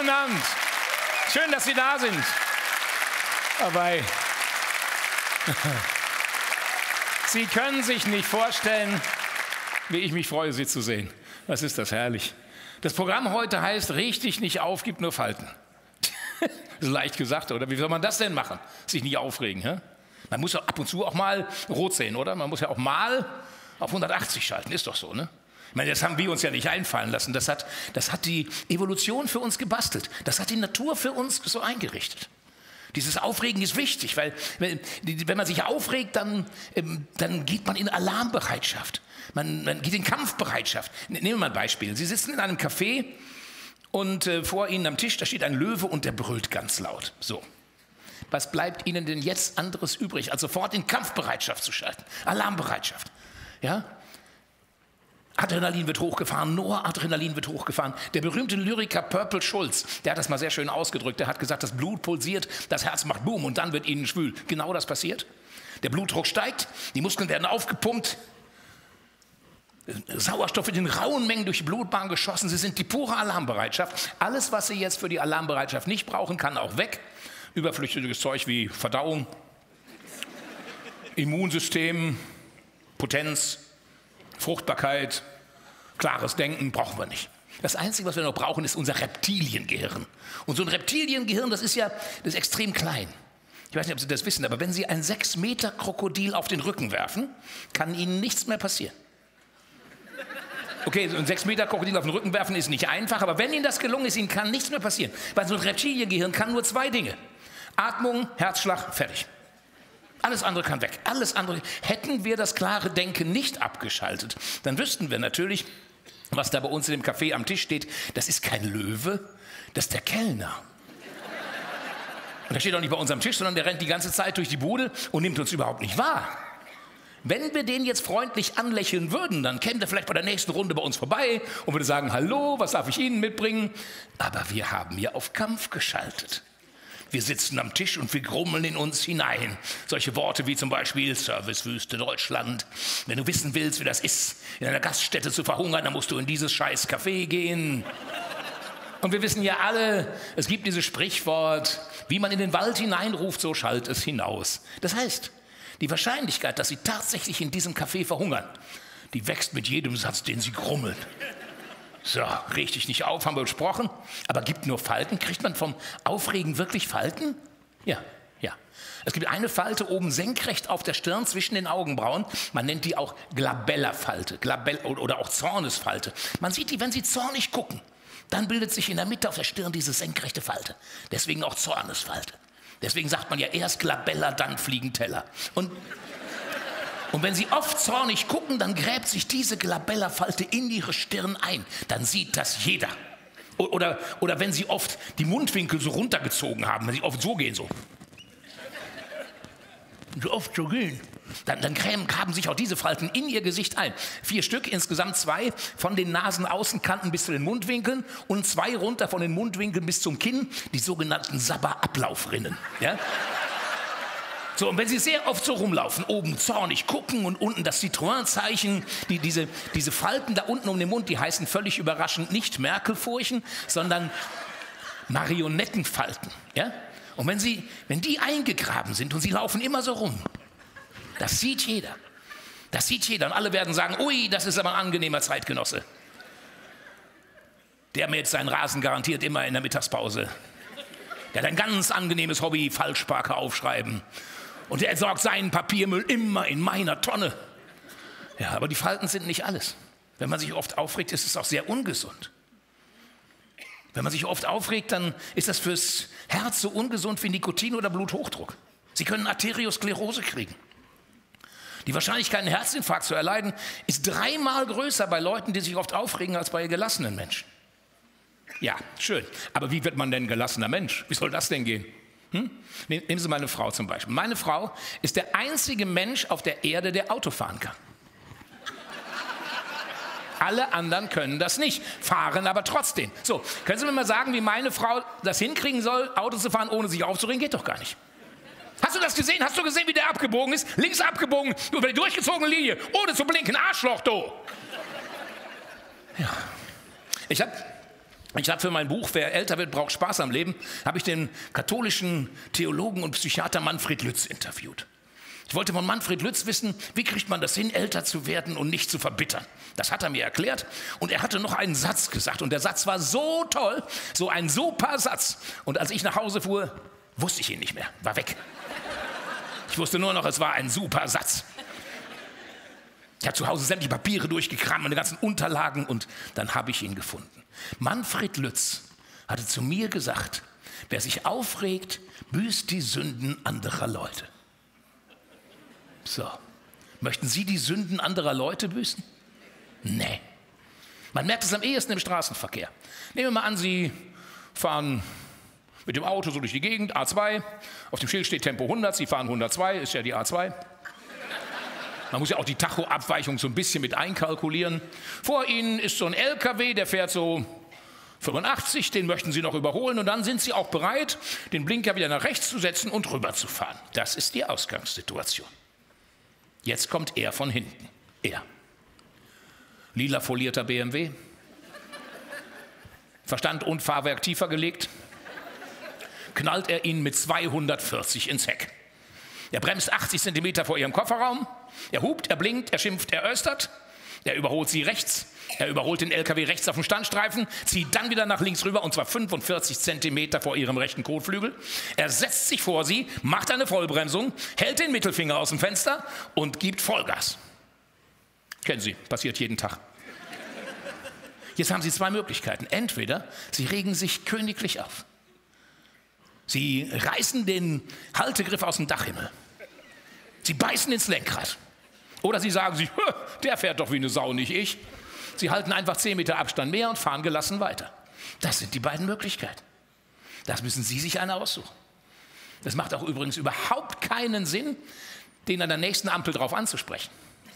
guten Abend. Schön, dass Sie da sind. Aber Sie können sich nicht vorstellen, wie ich mich freue, Sie zu sehen. Was ist das herrlich. Das Programm heute heißt, reg dich nicht auf, gib nur Falten. Das ist leicht gesagt, oder? Wie soll man das denn machen? Sich nicht aufregen, hä? Man muss ja ab und zu auch mal rot sehen, oder? Man muss ja auch mal auf 180 schalten, ist doch so, ne? Ich meine, das haben wir uns ja nicht einfallen lassen. Das hat die Evolution für uns gebastelt. Das hat die Natur für uns so eingerichtet. Dieses Aufregen ist wichtig, weil wenn man sich aufregt, dann geht man in Alarmbereitschaft. Man geht in Kampfbereitschaft. Nehmen wir mal ein Beispiel. Sie sitzen in einem Café und vor Ihnen am Tisch, da steht ein Löwe und der brüllt ganz laut. So. Was bleibt Ihnen denn jetzt anderes übrig, als sofort in Kampfbereitschaft zu schalten? Alarmbereitschaft. Ja? Adrenalin wird hochgefahren, Noradrenalin wird hochgefahren. Der berühmte Lyriker Purple Schulz, der hat das mal sehr schön ausgedrückt. Der hat gesagt, das Blut pulsiert, das Herz macht Boom und dann wird Ihnen schwül. Genau das passiert. Der Blutdruck steigt, die Muskeln werden aufgepumpt. Sauerstoff wird in rauen Mengen durch die Blutbahn geschossen. Sie sind die pure Alarmbereitschaft. Alles, was Sie jetzt für die Alarmbereitschaft nicht brauchen, kann auch weg. Überflüssiges Zeug wie Verdauung, Immunsystem, Potenz, Fruchtbarkeit, klares Denken brauchen wir nicht. Das Einzige, was wir noch brauchen, ist unser Reptiliengehirn. Und so ein Reptiliengehirn, das ist extrem klein. Ich weiß nicht, ob Sie das wissen, aber wenn Sie ein 6 Meter Krokodil auf den Rücken werfen, kann Ihnen nichts mehr passieren. Okay, so ein 6 Meter Krokodil auf den Rücken werfen ist nicht einfach, aber wenn Ihnen das gelungen ist, Ihnen kann nichts mehr passieren. Weil so ein Reptiliengehirn kann nur 2 Dinge. Atmung, Herzschlag, fertig. Alles andere kann weg. Alles andere. Hätten wir das klare Denken nicht abgeschaltet, dann wüssten wir natürlich, was da bei uns in dem Café am Tisch steht. Das ist kein Löwe, das ist der Kellner. Und der steht auch nicht bei uns am Tisch, sondern der rennt die ganze Zeit durch die Bude und nimmt uns überhaupt nicht wahr. Wenn wir den jetzt freundlich anlächeln würden, dann käme der vielleicht bei der nächsten Runde bei uns vorbei und würde sagen, hallo, was darf ich Ihnen mitbringen? Aber wir haben ja auf Kampf geschaltet. Wir sitzen am Tisch und wir grummeln in uns hinein. Solche Worte wie zum Beispiel Servicewüste Deutschland. Wenn du wissen willst, wie das ist, in einer Gaststätte zu verhungern, dann musst du in dieses scheiß Café gehen. Und wir wissen ja alle, es gibt dieses Sprichwort, wie man in den Wald hineinruft, so schallt es hinaus. Das heißt, die Wahrscheinlichkeit, dass sie tatsächlich in diesem Café verhungern, die wächst mit jedem Satz, den sie grummeln. So, reg dich nicht auf, haben wir besprochen. Aber gibt nur Falten? Kriegt man vom Aufregen wirklich Falten? Ja. Es gibt eine Falte oben senkrecht auf der Stirn zwischen den Augenbrauen. Man nennt die auch Glabella-Falte oder auch Zornesfalte. Man sieht die, wenn Sie zornig gucken. Dann bildet sich in der Mitte auf der Stirn diese senkrechte Falte. Deswegen auch Zornesfalte. Deswegen sagt man ja erst Glabella, dann fliegen Teller. Und wenn Sie oft zornig gucken, dann gräbt sich diese Glabella-Falte in Ihre Stirn ein. Dann sieht das jeder. Oder wenn Sie oft die Mundwinkel so runtergezogen haben, wenn Sie oft so gehen, so oft so gehen, dann graben sich auch diese Falten in Ihr Gesicht ein. 4 Stück, insgesamt 2 von den Nasenaußenkanten bis zu den Mundwinkeln und 2 runter von den Mundwinkeln bis zum Kinn, die sogenannten Sabber-Ablaufrinnen. Ja? So, und wenn Sie sehr oft so rumlaufen, oben zornig gucken und unten das Citroën-Zeichen, diese Falten da unten um den Mund, die heißen völlig überraschend nicht Merkelfurchen, sondern Marionettenfalten. Ja? Und wenn die eingegraben sind und Sie laufen immer so rum, das sieht jeder. Das sieht jeder. Und alle werden sagen, ui, das ist aber ein angenehmer Zeitgenosse. Der mir jetzt seinen Rasen garantiert immer in der Mittagspause. Der hat ein ganz angenehmes Hobby, Falschparker aufschreiben. Und der entsorgt seinen Papiermüll immer in meiner Tonne. Ja, aber die Falten sind nicht alles. Wenn man sich oft aufregt, ist es auch sehr ungesund. Wenn man sich oft aufregt, dann ist das fürs Herz so ungesund wie Nikotin oder Bluthochdruck. Sie können Arteriosklerose kriegen. Die Wahrscheinlichkeit, einen Herzinfarkt zu erleiden, ist 3-mal größer bei Leuten, die sich oft aufregen, als bei gelassenen Menschen. Ja, schön. Aber wie wird man denn ein gelassener Mensch? Wie soll das denn gehen? Nehmen Sie meine Frau zum Beispiel. Meine Frau ist der einzige Mensch auf der Erde, der Auto fahren kann. Alle anderen können das nicht, fahren aber trotzdem. So, können Sie mir mal sagen, wie meine Frau das hinkriegen soll, Auto zu fahren, ohne sich aufzuregen? Geht doch gar nicht. Hast du das gesehen? Hast du gesehen, wie der abgebogen ist? Links abgebogen, über die durchgezogene Linie, ohne zu blinken. Arschloch, du! Ja. Ich Ich habe für mein Buch, wer älter wird, braucht Spaß am Leben, habe ich den katholischen Theologen und Psychiater Manfred Lütz interviewt. Ich wollte von Manfred Lütz wissen, wie kriegt man das hin, älter zu werden und nicht zu verbittern. Das hat er mir erklärt und er hatte noch einen Satz gesagt und der Satz war so toll, so ein super Satz. Und als ich nach Hause fuhr, wusste ich ihn nicht mehr, war weg. Ich wusste nur noch, es war ein super Satz. Ich habe zu Hause sämtliche Papiere durchgekramt, meine ganzen Unterlagen und dann habe ich ihn gefunden. Manfred Lütz hatte zu mir gesagt, wer sich aufregt, büßt die Sünden anderer Leute. So, möchten Sie die Sünden anderer Leute büßen? Nee. Man merkt es am ehesten im Straßenverkehr. Nehmen wir mal an, Sie fahren mit dem Auto so durch die Gegend, A2, auf dem Schild steht Tempo 100, Sie fahren 102, ist ja die A2. Man muss ja auch die Tachoabweichung so ein bisschen mit einkalkulieren. Vor Ihnen ist so ein LKW, der fährt so 85, den möchten Sie noch überholen und dann sind Sie auch bereit, den Blinker wieder nach rechts zu setzen und rüberzufahren. Das ist die Ausgangssituation. Jetzt kommt er von hinten. Er. Lila folierter BMW. Verstand und Fahrwerk tiefer gelegt. Knallt er ihn mit 240 ins Heck. Er bremst 80 Zentimeter vor Ihrem Kofferraum. Er hupt, er blinkt, er schimpft, er östert. Er überholt Sie rechts. Er überholt den LKW rechts auf dem Standstreifen, zieht dann wieder nach links rüber und zwar 45 Zentimeter vor Ihrem rechten Kotflügel. Er setzt sich vor Sie, macht eine Vollbremsung, hält den Mittelfinger aus dem Fenster und gibt Vollgas. Kennen Sie, passiert jeden Tag. Jetzt haben Sie zwei Möglichkeiten. Entweder Sie regen sich königlich auf. Sie reißen den Haltegriff aus dem Dachhimmel. Sie beißen ins Lenkrad. Oder Sie sagen sich, der fährt doch wie eine Sau, nicht ich. Sie halten einfach 10 Meter Abstand mehr und fahren gelassen weiter. Das sind die beiden Möglichkeiten. Das müssen Sie sich eine aussuchen. Das macht auch übrigens überhaupt keinen Sinn, den an der nächsten Ampel drauf anzusprechen.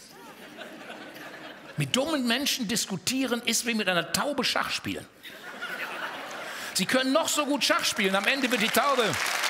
Mit dummen Menschen diskutieren ist wie mit einer Taube Schach spielen. Sie können noch so gut Schach spielen, am Ende wird die Taube...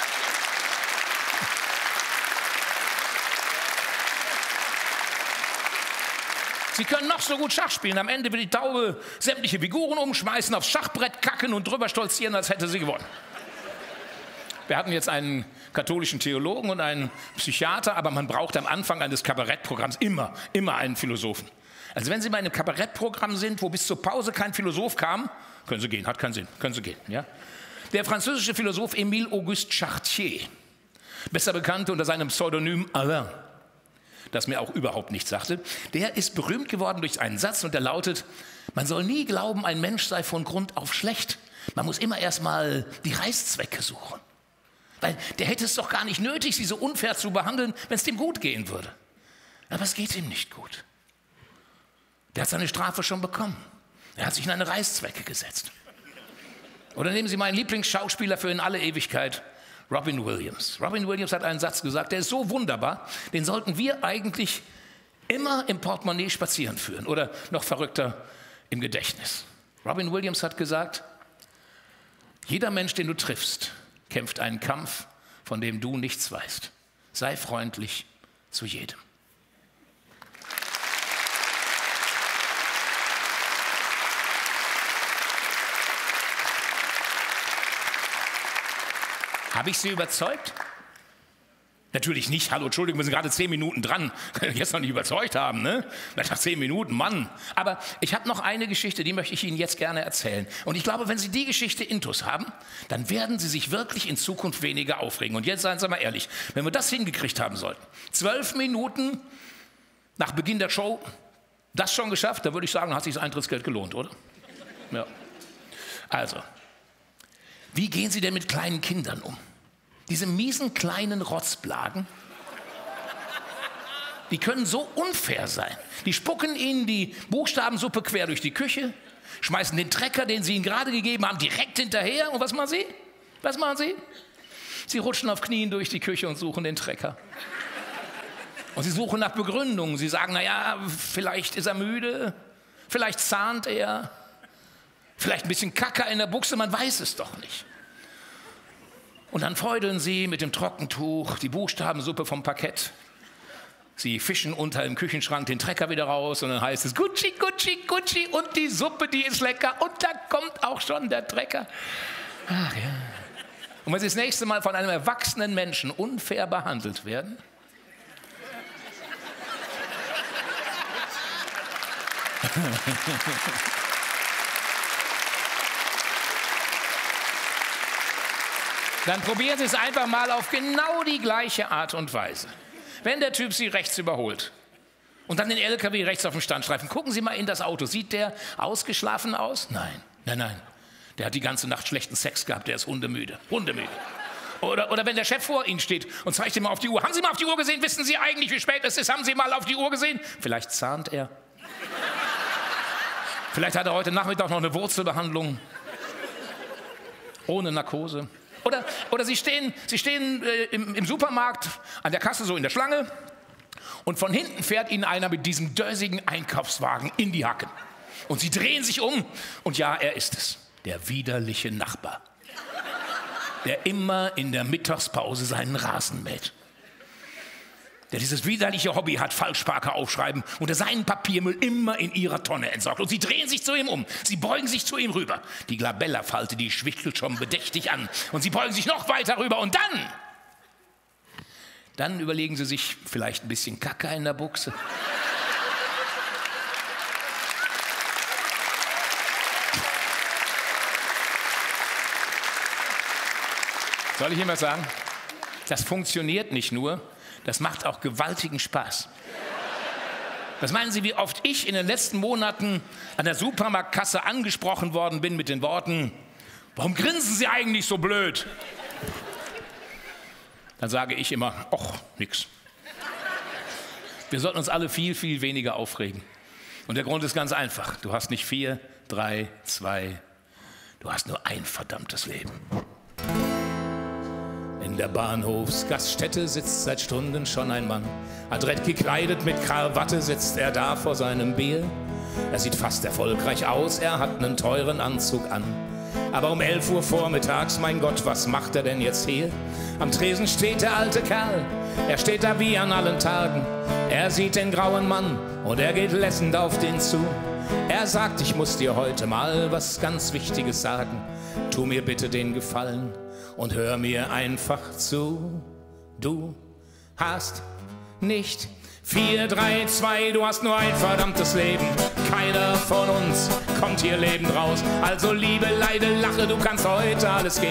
Sie können noch so gut Schach spielen, am Ende wird die Taube sämtliche Figuren umschmeißen, aufs Schachbrett kacken und drüber stolzieren, als hätte sie gewonnen. Wir hatten jetzt einen katholischen Theologen und einen Psychiater, aber man braucht am Anfang eines Kabarettprogramms immer einen Philosophen. Also wenn Sie bei einem Kabarettprogramm sind, wo bis zur Pause kein Philosoph kam, können Sie gehen, hat keinen Sinn, können Sie gehen. Ja? Der französische Philosoph Émile Auguste Chartier, besser bekannt unter seinem Pseudonym Alain, das mir auch überhaupt nichts sagte, der ist berühmt geworden durch einen Satz und der lautet, man soll nie glauben, ein Mensch sei von Grund auf schlecht. Man muss immer erstmal die Reißzwecke suchen. Weil der hätte es doch gar nicht nötig, sie so unfair zu behandeln, wenn es dem gut gehen würde. Aber es geht ihm nicht gut. Der hat seine Strafe schon bekommen. Er hat sich in eine Reißzwecke gesetzt. Oder nehmen Sie meinen Lieblingsschauspieler für in alle Ewigkeit, Robin Williams. Robin Williams hat einen Satz gesagt, der ist so wunderbar, den sollten wir eigentlich immer im Portemonnaie spazieren führen oder noch verrückter im Gedächtnis. Robin Williams hat gesagt, jeder Mensch, den du triffst, kämpft einen Kampf, von dem du nichts weißt. Sei freundlich zu jedem. Habe ich Sie überzeugt? Natürlich nicht. Hallo, Entschuldigung, wir sind gerade 10 Minuten dran. Können ich jetzt noch nicht überzeugt haben, ne? Nach 10 Minuten, Mann. Aber ich habe noch eine Geschichte, die möchte ich Ihnen jetzt gerne erzählen. Und ich glaube, wenn Sie die Geschichte intus haben, dann werden Sie sich wirklich in Zukunft weniger aufregen. Und jetzt seien Sie mal ehrlich, wenn wir das hingekriegt haben sollten, 12 Minuten nach Beginn der Show, das schon geschafft, dann würde ich sagen, hat sich das Eintrittsgeld gelohnt, oder? Ja. Also, wie gehen Sie denn mit kleinen Kindern um? Diese miesen kleinen Rotzblagen, die können so unfair sein. Die spucken Ihnen die Buchstabensuppe quer durch die Küche, schmeißen den Trecker, den Sie Ihnen gerade gegeben haben, direkt hinterher. Und was machen Sie? Was machen Sie? Sie rutschen auf Knien durch die Küche und suchen den Trecker. Und Sie suchen nach Begründungen. Sie sagen, naja, vielleicht ist er müde, vielleicht zahnt er, vielleicht ein bisschen Kacker in der Buchse, man weiß es doch nicht. Und dann feudeln Sie mit dem Trockentuch die Buchstabensuppe vom Parkett. Sie fischen unter dem Küchenschrank den Trecker wieder raus und dann heißt es Gucci, Gucci, Gucci und die Suppe, die ist lecker und da kommt auch schon der Trecker. Ach ja. Und wenn Sie das nächste Mal von einem erwachsenen Menschen unfair behandelt werden, dann probieren Sie es einfach mal auf genau die gleiche Art und Weise. Wenn der Typ Sie rechts überholt und dann den LKW rechts auf dem Standstreifen, gucken Sie mal in das Auto. Sieht der ausgeschlafen aus? Nein, nein, nein. Der hat die ganze Nacht schlechten Sex gehabt, der ist hundemüde. Hundemüde. Oder wenn der Chef vor Ihnen steht und zeigt ihm mal auf die Uhr. Haben Sie mal auf die Uhr gesehen? Wissen Sie eigentlich, wie spät es ist? Haben Sie mal auf die Uhr gesehen? Vielleicht zahnt er. Vielleicht hat er heute Nachmittag noch eine Wurzelbehandlung. Ohne Narkose. Oder Sie stehen im Supermarkt an der Kasse so in der Schlange und von hinten fährt Ihnen einer mit diesem dösigen Einkaufswagen in die Hacken. Und Sie drehen sich um und ja, er ist es. Der widerliche Nachbar. Der immer in der Mittagspause seinen Rasen mäht. Der dieses widerliche Hobby hat, Falschparker aufschreiben und der seinen Papiermüll immer in ihrer Tonne entsorgt. Und Sie drehen sich zu ihm um, Sie beugen sich zu ihm rüber. Die Glabella-Falte, die schwichtelt schon bedächtig an. Und Sie beugen sich noch weiter rüber und dann überlegen Sie sich vielleicht ein bisschen Kacke in der Buchse. Soll ich Ihnen was sagen? Das funktioniert nicht nur, das macht auch gewaltigen Spaß. Was meinen Sie, wie oft ich in den letzten Monaten an der Supermarktkasse angesprochen worden bin mit den Worten, warum grinsen Sie eigentlich so blöd? Dann sage ich immer, ach, nix. Wir sollten uns alle viel, viel weniger aufregen. Und der Grund ist ganz einfach. Du hast nicht 4, 3, 2, du hast nur ein verdammtes Leben. In der Bahnhofsgaststätte sitzt seit Stunden schon ein Mann. Adrett gekleidet mit Krawatte sitzt er da vor seinem Bier. Er sieht fast erfolgreich aus, er hat einen teuren Anzug an. Aber um 11 Uhr vormittags, mein Gott, was macht er denn jetzt hier? Am Tresen steht der alte Kerl, er steht da wie an allen Tagen. Er sieht den grauen Mann und er geht lässend auf den zu. Er sagt, ich muss dir heute mal was ganz Wichtiges sagen. Tu mir bitte den Gefallen und hör mir einfach zu. Du hast nicht 4, 3, 2, du hast nur ein verdammtes Leben. Keiner von uns kommt hier lebend raus. Also liebe, leide, lache, du kannst heute alles geben.